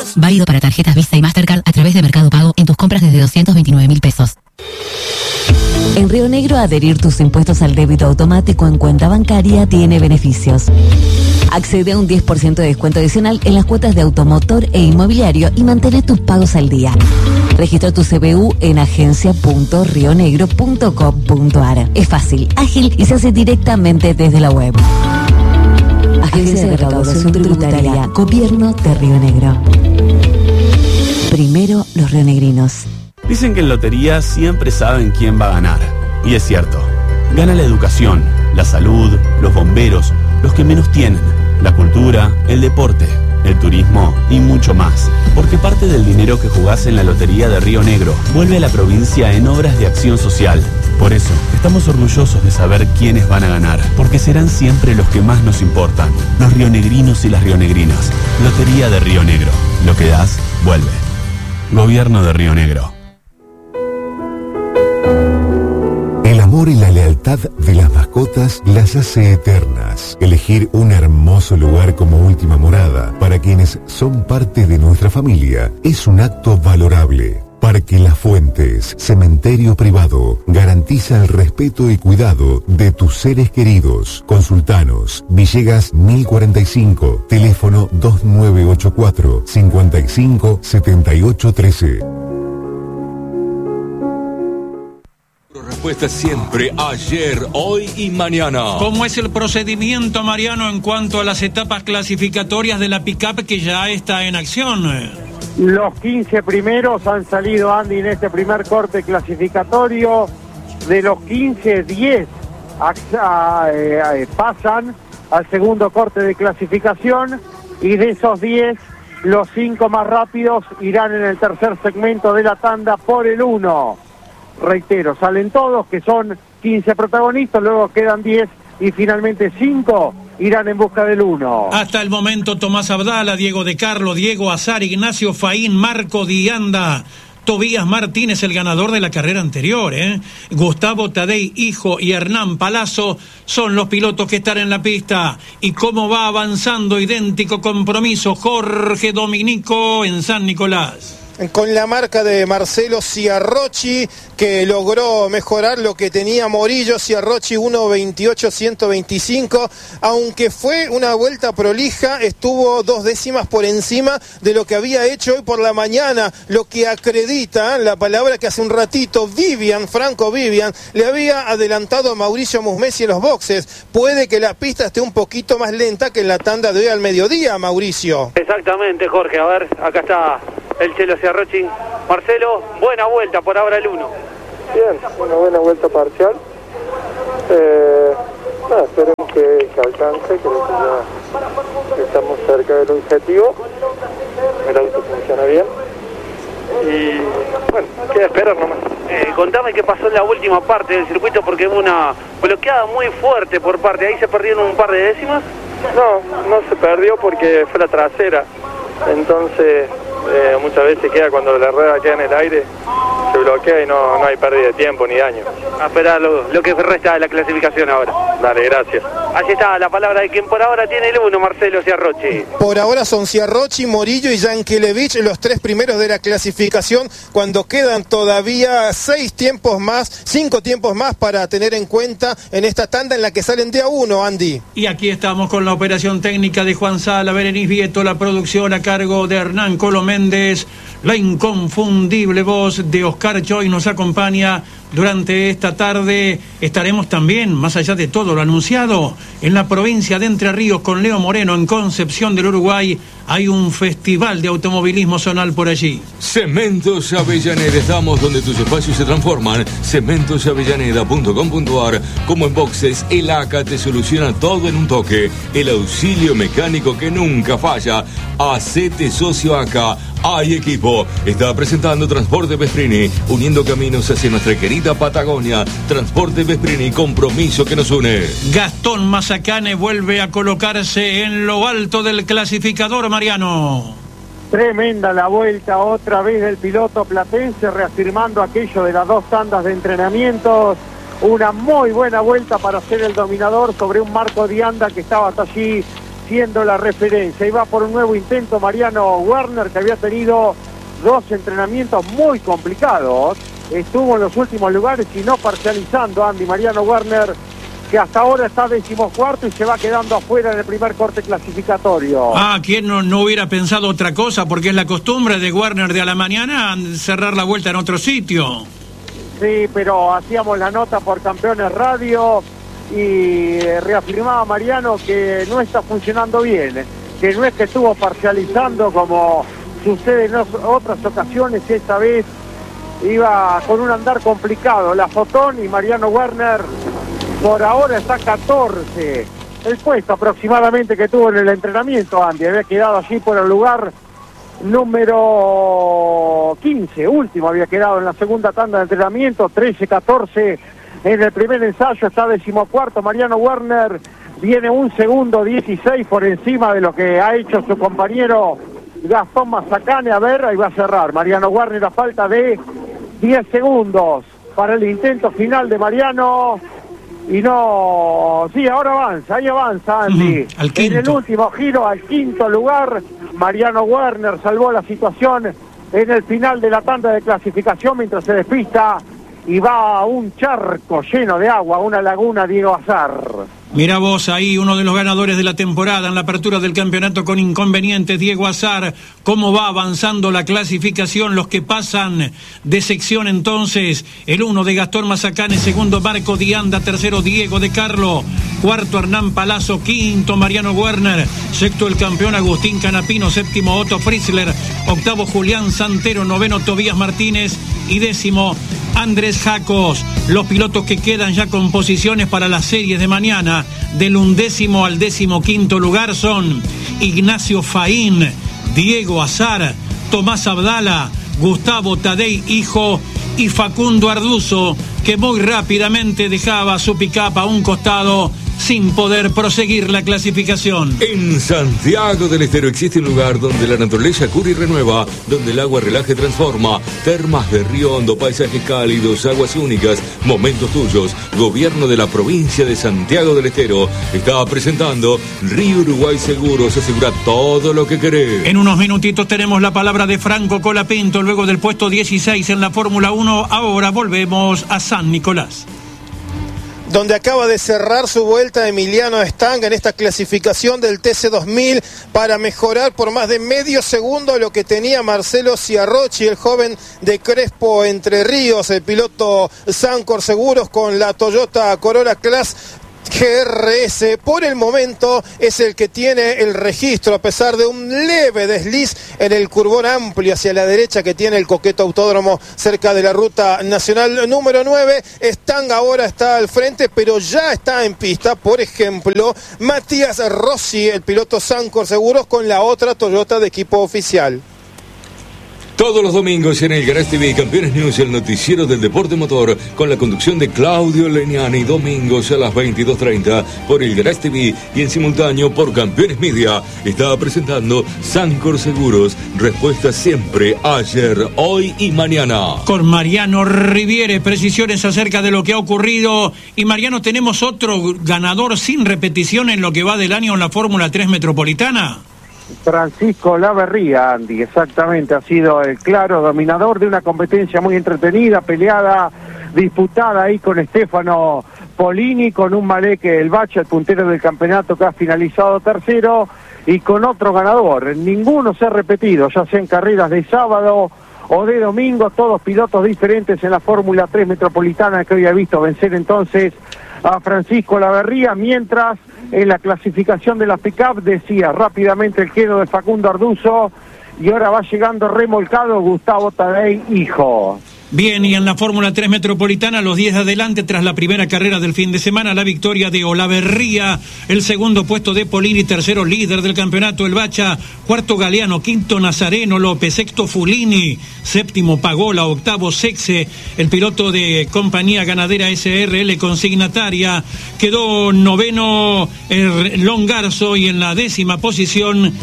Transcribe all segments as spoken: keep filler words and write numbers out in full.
Válido para tarjetas Visa y Mastercard a través de Mercado Pago en tus compras desde doscientos veintinueve mil pesos. En Río Negro, adherir tus impuestos al débito automático en cuenta bancaria tiene beneficios. Accede a un diez por ciento de descuento adicional en las cuotas de automotor e inmobiliario y mantén tus pagos al día. Registra tu C B U en agencia punto rionegro punto com punto a r. Es fácil, ágil y se hace directamente desde la web. Agencia de Recaudación Tributaria, Gobierno de Río Negro. Primero los rionegrinos. Dicen que en lotería siempre saben quién va a ganar. Y es cierto. Gana la educación, la salud, los bomberos, los que menos tienen, la cultura, el deporte, el turismo y mucho más. Porque parte del dinero que jugás en la Lotería de Río Negro vuelve a la provincia en obras de acción social. Por eso, estamos orgullosos de saber quiénes van a ganar, porque serán siempre los que más nos importan, los rionegrinos y las rionegrinas. Lotería de Río Negro. Lo que das, vuelve. Gobierno de Río Negro. El amor y la lealtad de las mascotas las hace eternas. Elegir un hermoso lugar como última morada para quienes son parte de nuestra familia es un acto valorable. Parque Las Fuentes, cementerio privado, garantiza el respeto y cuidado de tus seres queridos. Consultanos, Villegas mil cuarenta y cinco, teléfono dos nueve ocho cuatro, cinco cinco, siete ocho uno tres. Respuesta siempre, ayer, hoy y mañana. ¿Cómo es el procedimiento, Mariano, en cuanto a las etapas clasificatorias de la pick-up que ya está en acción? Los quince primeros han salido, Andy, en este primer corte clasificatorio. De los quince, diez a, a, a, pasan al segundo corte de clasificación y de esos diez, los cinco más rápidos irán en el tercer segmento de la tanda por el uno. Reitero, salen todos, que son quince protagonistas, luego quedan diez y finalmente cinco irán en busca del uno. Hasta el momento Tomás Abdala, Diego De Carlo, Diego Azar, Ignacio Faín, Marco Dianda, Tobías Martínez, el ganador de la carrera anterior, ¿eh? Gustavo Tadei, hijo, y Hernán Palazzo son los pilotos que están en la pista. ¿Y cómo va avanzando idéntico compromiso Jorge Dominico en San Nicolás? Con la marca de Marcelo Ciarrochi, que logró mejorar lo que tenía Morillo. Ciarrochi uno veintiocho ciento veinticinco, aunque fue una vuelta prolija, estuvo dos décimas por encima de lo que había hecho hoy por la mañana, lo que acredita la palabra que hace un ratito Vivian, Franco Vivian, le había adelantado a Mauricio Musmesi en los boxes. Puede que la pista esté un poquito más lenta que en la tanda de hoy al mediodía, Mauricio. Exactamente, Jorge, a ver, acá está el Chelo Ciarrochi. Marcelo, buena vuelta por ahora el uno. Bien, una buena vuelta parcial. Eh, nada, esperemos que, que alcance, creo que ya estamos cerca del objetivo. El auto funciona bien. Y bueno, queda esperar nomás. Eh, contame qué pasó en la última parte del circuito, porque hubo una bloqueada muy fuerte por parte. ¿Ahí se perdieron un par de décimas? No, no se perdió porque fue la trasera. Entonces, eh, muchas veces queda cuando la rueda queda en el aire, se bloquea y no, no hay pérdida de tiempo ni daño. A esperar lo, lo que resta de la clasificación ahora. Dale, gracias. Allí está la palabra de quien por ahora tiene el uno, Marcelo Ciarrochi. Por ahora son Ciarrochi, Morillo y Yankelevich los tres primeros de la clasificación, cuando quedan todavía seis tiempos más, cinco tiempos más para tener en cuenta en esta tanda en la que salen de a uno, Andy. Y aquí estamos con la operación técnica de Juan Sala, Berenice Vieto, la producción a cargo de Hernán Colo Méndez, la inconfundible voz de Oscar Choy nos acompaña durante esta tarde. Estaremos también, más allá de todo lo anunciado, en la provincia de Entre Ríos con Leo Moreno en Concepción del Uruguay. Hay un festival de automovilismo zonal por allí. Cementos Avellaneda, estamos donde tus espacios se transforman. cementos avellaneda punto com punto a r. Como en boxes, el A C A te soluciona todo en un toque. El auxilio mecánico que nunca falla. Hacete socio A C A. Hay equipo. Está presentando Transporte Vesprini, uniendo caminos hacia nuestra querida Patagonia. Transporte Vesprini, compromiso que nos une. Gastón Mazacane vuelve a colocarse en lo alto del clasificador, Mariano. Tremenda la vuelta otra vez del piloto platense, reafirmando aquello de las dos tandas de entrenamientos. Una muy buena vuelta para ser el dominador sobre un Marco Dianda que estaba hasta allí siendo la referencia. Y va por un nuevo intento Mariano Werner, que había tenido dos entrenamientos muy complicados. Estuvo en los últimos lugares y no parcializando, Andy. Mariano Werner, que hasta ahora está decimocuarto y se va quedando afuera en el primer corte clasificatorio. Ah, ¿quién no, no hubiera pensado otra cosa? Porque es la costumbre de Werner de a la mañana cerrar la vuelta en otro sitio. Sí, pero hacíamos la nota por Campeones Radio y reafirmaba Mariano que no está funcionando bien, que no es que estuvo parcializando como sucede en otras ocasiones. Esta vez iba con un andar complicado la Fotón, y Mariano Werner por ahora está catorce. El puesto aproximadamente que tuvo en el entrenamiento, Andy, había quedado allí por el lugar número quince, último había quedado en la segunda tanda de entrenamiento, trece catorce en el primer ensayo, está decimocuarto. Mariano Werner viene un segundo dieciséis por encima de lo que ha hecho su compañero Gastón Mazacane. A ver, ahí va a cerrar Mariano Werner a falta de diez segundos para el intento final de Mariano. Y no, sí, ahora avanza, ahí avanza Andy. Uh-huh, al quinto. En el último giro, al quinto lugar, Mariano Werner salvó la situación en el final de la tanda de clasificación mientras se despista y va a un charco lleno de agua, una laguna, Diego Azar. Mira vos ahí, uno de los ganadores de la temporada en la apertura del campeonato con inconvenientes, Diego Azar. ¿Cómo va avanzando la clasificación? Los que pasan de sección entonces: el uno de Gastón Mazacane, segundo Marco Dianda, tercero Diego de Carlo, cuarto Hernán Palazzo, quinto Mariano Werner, sexto el campeón Agustín Canapino, séptimo Otto Fritzler, octavo Julián Santero, noveno Tobías Martínez y décimo Andrés Jacos. Los pilotos que quedan ya con posiciones para las series de mañana, del undécimo al décimo quinto lugar, son Ignacio Faín, Diego Azar, Tomás Abdala, Gustavo Tadei Hijo y Facundo Arduzo, que muy rápidamente dejaba su pick-up a un costado sin poder proseguir la clasificación. En Santiago del Estero existe un lugar donde la naturaleza cura y renueva, donde el agua relaja y transforma. Termas de Río Hondo, paisajes cálidos, aguas únicas, momentos tuyos. Gobierno de la provincia de Santiago del Estero está presentando Río Uruguay Seguros. Asegura todo lo que querés. En unos minutitos tenemos la palabra de Franco Colapinto, luego del puesto dieciséis en la Fórmula uno. Ahora volvemos a San Nicolás, donde acaba de cerrar su vuelta Emiliano Stang en esta clasificación del T C dos mil para mejorar por más de medio segundo lo que tenía Marcelo Ciarrochi, el joven de Crespo Entre Ríos, el piloto Sancor Seguros con la Toyota Corolla Class G R S. Por el momento es el que tiene el registro, a pesar de un leve desliz en el curvón amplio hacia la derecha que tiene el Coqueto Autódromo cerca de la ruta nacional número nueve. Stang ahora está al frente, pero ya está en pista, por ejemplo, Matías Rossi, el piloto Sancor Seguros con la otra Toyota de equipo oficial. Todos los domingos en el Garage T V, Campeones News, el noticiero del deporte motor, con la conducción de Claudio Leñani, domingos a las veintidós treinta por el Garage T V y en simultáneo por Campeones Media. Está presentando Sancor Seguros, respuesta siempre, ayer, hoy y mañana. Con Mariano Riviere, precisiones acerca de lo que ha ocurrido. Y Mariano, tenemos otro ganador sin repetición en lo que va del año en la Fórmula tres Metropolitana. Francisco Laverría, Andy, exactamente, ha sido el claro dominador de una competencia muy entretenida, peleada, disputada ahí con Stefano Polini, con un Maleque El Bache, el puntero del campeonato, que ha finalizado tercero, y con otro ganador. Ninguno se ha repetido, ya sea en carreras de sábado o de domingo, todos pilotos diferentes en la Fórmula tres Metropolitana, que hoy ha visto vencer entonces a Francisco Laverría, mientras en la clasificación de la pick-up decía rápidamente el quedo de Facundo Arduzo, y ahora va llegando remolcado Gustavo Tadei Hijo. Bien, y en la Fórmula tres Metropolitana, los diez de adelante, tras la primera carrera del fin de semana, la victoria de Olaverría, el segundo puesto de Polini, tercero líder del campeonato El Bacha, cuarto Galeano, quinto Nazareno López, sexto Fulini, séptimo Pagola, octavo Sexe, el piloto de compañía ganadera S R L consignataria, quedó noveno el Longarzo, y en la décima posición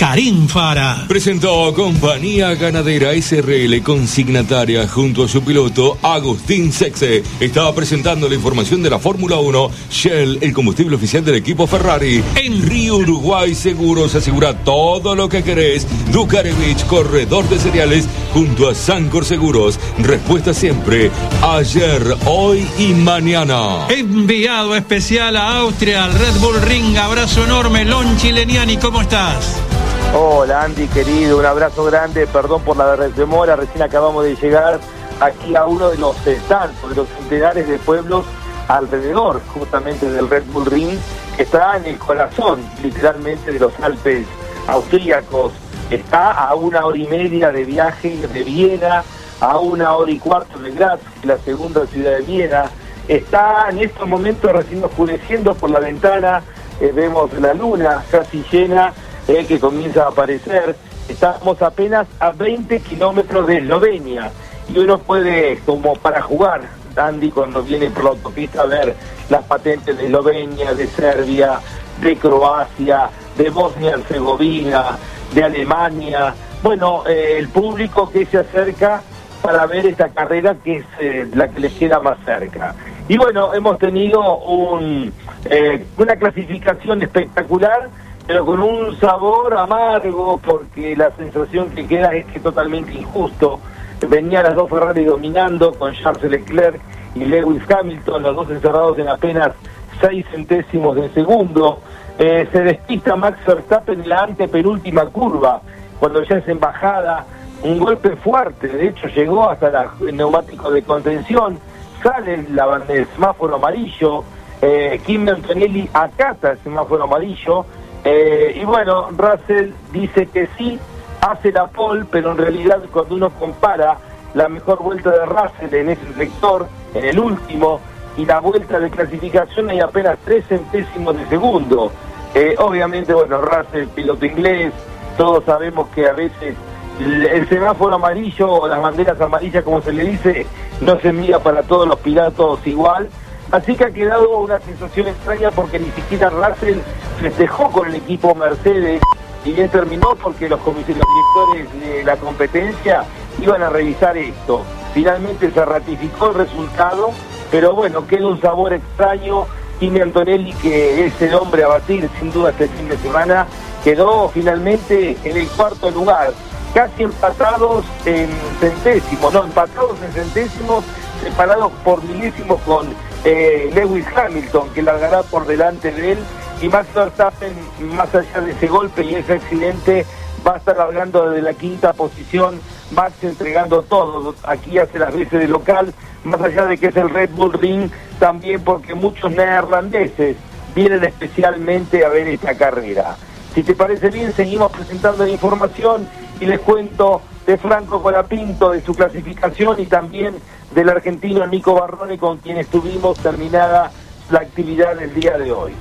Karim Fara. Presentó Compañía Ganadera S R L consignataria junto a su piloto Agustín Sexe. Estaba presentando la información de la Fórmula uno. Shell, el combustible oficial del equipo Ferrari. En Río Uruguay Seguros asegura todo lo que querés. Ducarevich, corredor de cereales junto a Sancor Seguros. Respuesta siempre, ayer, hoy y mañana. Enviado especial a Austria, al Red Bull Ring. Abrazo enorme, Lonchi Leniani, ¿cómo estás? Hola Andy, querido, un abrazo grande, perdón por la demora, recién acabamos de llegar aquí a uno de los stands, de los centenares de pueblos alrededor justamente del Red Bull Ring, que está en el corazón literalmente de los Alpes austríacos, está a una hora y media de viaje de Viena, a una hora y cuarto de Graz, la segunda ciudad de Viena, está en estos momentos recién oscureciendo por la ventana, eh, vemos la luna casi llena, Eh, que comienza a aparecer. Estamos apenas a veinte kilómetros de Eslovenia y uno puede, como para jugar, Andy, cuando viene por la autopista, a ver las patentes de Eslovenia, de Serbia, de Croacia, de Bosnia-Herzegovina, de Alemania. Bueno, eh, el público que se acerca para ver esta carrera, que es eh, la que les queda más cerca. Y bueno, hemos tenido un, eh, una clasificación espectacular, pero con un sabor amargo, porque la sensación que queda es que es totalmente injusto. Venían las dos Ferrari dominando, con Charles Leclerc y Lewis Hamilton, los dos encerrados en apenas seis centésimos de segundo. Eh, se despista Max Verstappen en la antepenúltima curva, cuando ya es embajada, un golpe fuerte, de hecho llegó hasta la, el neumático de contención, sale la banda del semáforo amarillo, eh, Kimi Antonelli acata el semáforo amarillo. Eh, y bueno, Russell dice que sí, hace la pole, pero en realidad cuando uno compara la mejor vuelta de Russell en ese sector, en el último, y la vuelta de clasificación hay apenas tres centésimos de segundo. Eh, obviamente, bueno, Russell, piloto inglés, todos sabemos que a veces el, el semáforo amarillo o las banderas amarillas, como se le dice, no se mira para todos los pilotos igual. Así que ha quedado una sensación extraña porque ni siquiera Russell festejó con el equipo Mercedes, y bien terminó porque los, los directores de la competencia iban a revisar esto. Finalmente se ratificó el resultado, pero bueno, queda un sabor extraño. Kimi Antonelli, que es el hombre a batir sin duda este fin de semana, quedó finalmente en el cuarto lugar, casi empatados en centésimos, no, empatados en centésimos, separados por milésimos con eh, Lewis Hamilton, que largará por delante de él, y Max Verstappen, más allá de ese golpe y ese accidente, va a estar largando desde la quinta posición, Max entregando todo, aquí hace las veces de local, más allá de que es el Red Bull Ring, también porque muchos neerlandeses vienen especialmente a ver esta carrera. Si te parece bien, seguimos presentando la información y les cuento de Franco Colapinto, de su clasificación, y también del argentino Nico Barrone, con quien estuvimos terminada la actividad del día de hoy.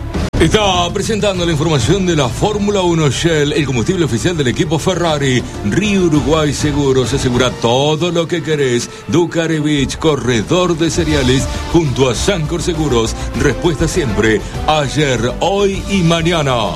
Está presentando la información de la Fórmula uno. Shell, el combustible oficial del equipo Ferrari. Río Uruguay Seguros asegura todo lo que querés. Ducarevich, corredor de cereales junto a Sancor Seguros. Respuesta siempre, ayer, hoy y mañana.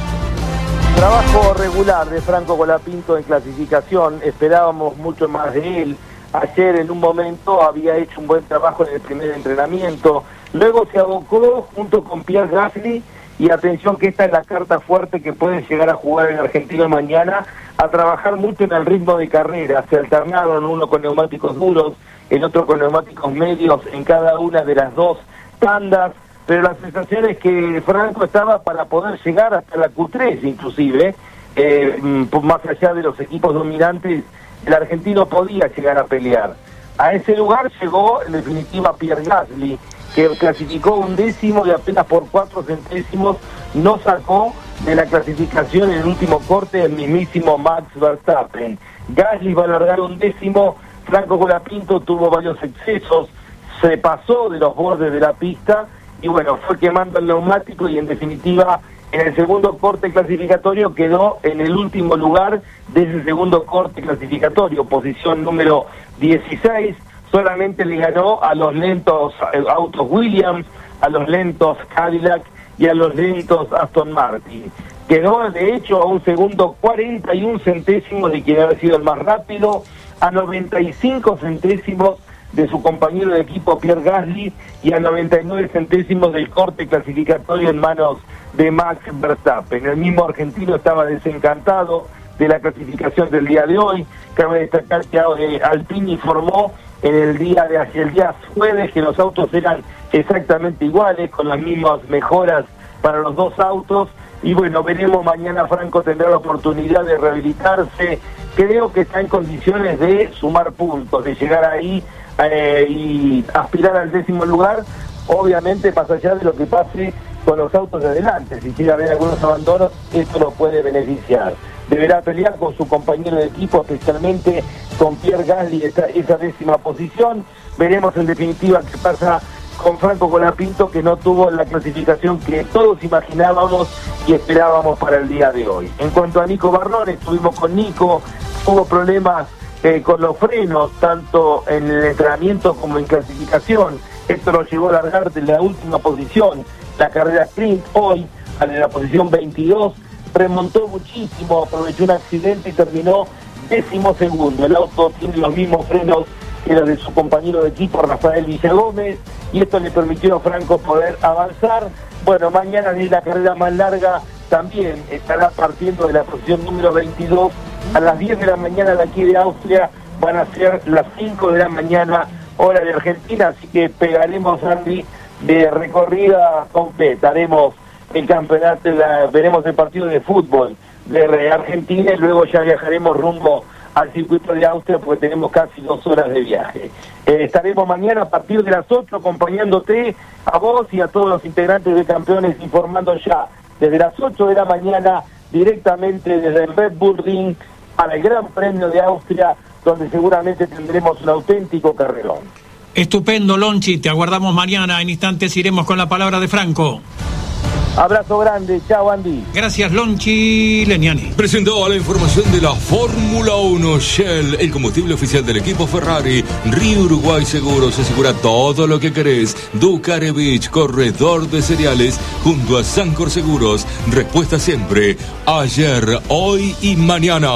Trabajo regular de Franco Colapinto en clasificación, esperábamos mucho más de él. Ayer en un momento había hecho un buen trabajo en el primer entrenamiento, luego se abocó junto con Pierre Gasly, y atención que esta es la carta fuerte que puede llegar a jugar el argentino mañana, a trabajar mucho en el ritmo de carrera. Se alternaron, uno con neumáticos duros, el otro con neumáticos medios en cada una de las dos tandas, pero la sensación es que Franco estaba para poder llegar hasta la Q tres inclusive, eh, más allá de los equipos dominantes, el argentino podía llegar a pelear. A ese lugar llegó en definitiva Pierre Gasly, que clasificó un décimo y apenas por cuatro centésimos no sacó de la clasificación en el último corte el mismísimo Max Verstappen. Gasly va a largar un décimo, Franco Colapinto tuvo varios excesos, se pasó de los bordes de la pista y bueno, fue quemando el neumático y en definitiva en el segundo corte clasificatorio quedó en el último lugar de ese segundo corte clasificatorio, posición número dieciséis, solamente le ganó a los lentos autos Williams, a los lentos Cadillac y a los lentos Aston Martin. quedó de hecho a un segundo cuarenta y un centésimos de quien había sido el más rápido, a noventa y cinco centésimos de su compañero de equipo Pierre Gasly y a noventa y nueve centésimos del corte clasificatorio en manos de Max Verstappen. El mismo argentino estaba desencantado de la clasificación del día de hoy. Cabe destacar que eh, Alpine informó en el día de hacia el día jueves que los autos eran exactamente iguales, con las mismas mejoras para los dos autos, y bueno, veremos mañana. Franco tendrá la oportunidad de rehabilitarse, creo que está en condiciones de sumar puntos, de llegar ahí eh, y aspirar al décimo lugar, obviamente más allá de lo que pase con los autos de adelante. Si quiere haber algunos abandonos, esto lo puede beneficiar. Deberá pelear con su compañero de equipo, especialmente con Pierre Gasly, esa, esa décima posición. Veremos en definitiva qué pasa con Franco Colapinto, que no tuvo la clasificación que todos imaginábamos y esperábamos para el día de hoy. En cuanto a Nico Barrón, estuvimos con Nico, hubo problemas eh, con los frenos, tanto en el entrenamiento como en clasificación. Esto lo llevó a largar de la última posición, la carrera sprint, hoy a la posición veintidós, remontó muchísimo, aprovechó un accidente y terminó décimo segundo. El auto tiene los mismos frenos que los de su compañero de equipo, Rafael Villagómez, y esto le permitió a Franco poder avanzar. Bueno, mañana en la carrera más larga también estará partiendo de la posición número veintidós a las diez de la mañana de aquí de Austria. Van a ser las cinco de la mañana hora de Argentina, así que pegaremos, Andy, de recorrida completa. Haremos el campeonato, la, veremos el partido de fútbol de Argentina y luego ya viajaremos rumbo al circuito de Austria, porque tenemos casi dos horas de viaje. Eh, estaremos mañana a partir de las ocho acompañándote a vos y a todos los integrantes de Campeones, informando ya desde las ocho de la mañana directamente desde el Red Bull Ring para el Gran Premio de Austria, donde seguramente tendremos un auténtico carrerón. Estupendo, Lonchi, te aguardamos mañana. En instantes iremos con la palabra de Franco. Abrazo grande, chao Andy. Gracias, Lonchi Leniani. Presentó la información de la Fórmula uno. Shell, el combustible oficial del equipo Ferrari. Río Uruguay Seguros, asegura todo lo que querés. Ducarevich, corredor de cereales, junto a Sancor Seguros. Respuesta siempre, ayer, hoy y mañana.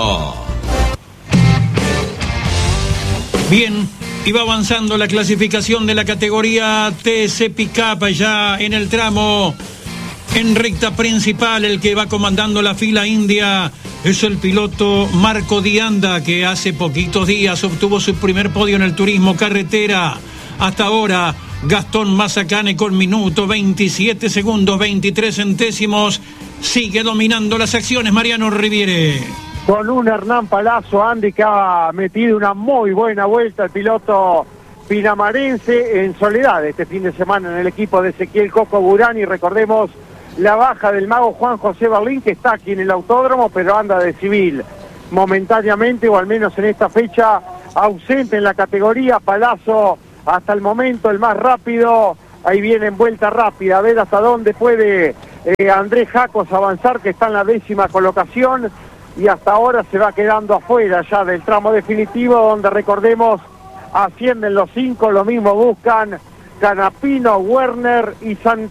Bien, y va avanzando la clasificación de la categoría T C Pickup ya en el tramo. En recta principal, el que va comandando la fila india es el piloto Marco Di Anda, que hace poquitos días obtuvo su primer podio en el turismo carretera. Hasta ahora, Gastón Mazacane con minuto, veintisiete segundos, veintitrés centésimos, sigue dominando las acciones. Mariano Riviere. Con un Hernán Palazzo, Andy, que ha metido una muy buena vuelta el piloto pinamarense en soledad este fin de semana en el equipo de Ezequiel Coco Burani. Recordemos la baja del mago Juan José Berlín, que está aquí en el autódromo, pero anda de civil momentáneamente, o al menos en esta fecha, ausente en la categoría. Palazzo hasta el momento el más rápido, ahí viene en vuelta rápida, a ver hasta dónde puede eh, Andrés Jacos avanzar, que está en la décima colocación, y hasta ahora se va quedando afuera ya del tramo definitivo, donde recordemos ascienden los cinco, lo mismo buscan Canapino, Werner y Santana.